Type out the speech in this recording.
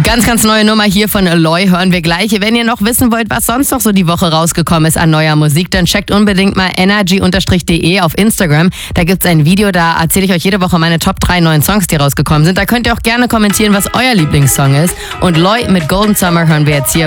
Ganz, ganz neue Nummer hier von Eloy hören wir gleich. Wenn ihr noch wissen wollt, was sonst noch so die Woche rausgekommen ist an neuer Musik, dann checkt unbedingt mal energy_de auf Instagram. Da gibt's ein Video, da erzähle ich euch jede Woche meine Top 3 neuen Songs, die rausgekommen sind. Da könnt ihr auch gerne kommentieren, was euer Lieblingssong ist. Und Loy mit Golden Summer hören wir jetzt hier